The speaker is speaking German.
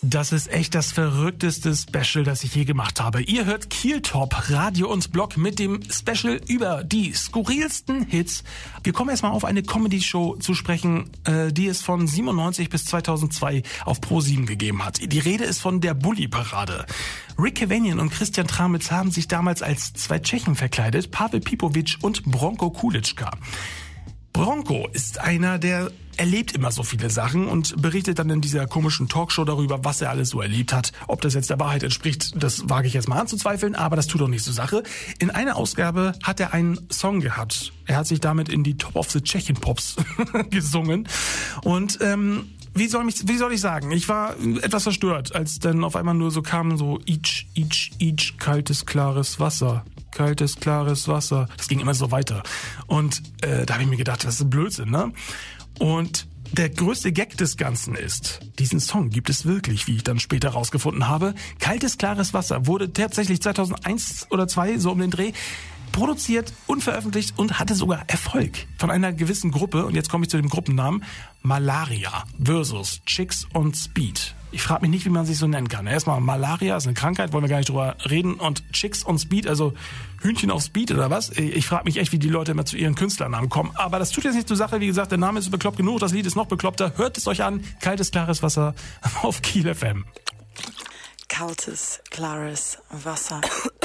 Das ist echt das verrückteste Special, das ich je gemacht habe. Ihr hört Kiel Top, Radio und Blog mit dem Special über die skurrilsten Hits. Wir kommen erstmal auf eine Comedy-Show zu sprechen, die es von 97 bis 2002 auf Pro7 gegeben hat. Die Rede ist von der Bully-Parade. Rick Cavanian und Christian Tramitz haben sich damals als zwei Tschechen verkleidet, Pavel Pipovic und Bronko Kulitschka. Bronko ist einer, der erlebt immer so viele Sachen und berichtet dann in dieser komischen Talkshow darüber, was er alles so erlebt hat. Ob das jetzt der Wahrheit entspricht, das wage ich jetzt mal anzuzweifeln, aber das tut doch nicht zur Sache. In einer Ausgabe hat er einen Song gehabt. Er hat sich damit in die Top of the Tschechien Pops gesungen und wie soll ich sagen? Ich war etwas verstört, als dann auf einmal nur so kam, so each, kaltes, klares Wasser. Kaltes, klares Wasser. Das ging immer so weiter. Und da habe ich mir gedacht, das ist ein Blödsinn, ne? Und der größte Gag des Ganzen ist, diesen Song gibt es wirklich, wie ich dann später rausgefunden habe. Kaltes, klares Wasser wurde tatsächlich 2001 oder 2002, so um den Dreh, produziert und veröffentlicht und hatte sogar Erfolg von einer gewissen Gruppe. Und jetzt komme ich zu dem Gruppennamen. Malaria versus Chicks on Speed. Ich frage mich nicht, wie man sich so nennen kann. Erstmal, Malaria ist eine Krankheit, wollen wir gar nicht drüber reden. Und Chicks on Speed, also Hühnchen auf Speed oder was? Ich frage mich echt, wie die Leute immer zu ihren Künstlernamen kommen. Aber das tut jetzt nicht zur Sache. Wie gesagt, der Name ist bekloppt genug, das Lied ist noch bekloppter. Hört es euch an. Kaltes, klares Wasser auf Kiel FM. Kaltes, klares Wasser.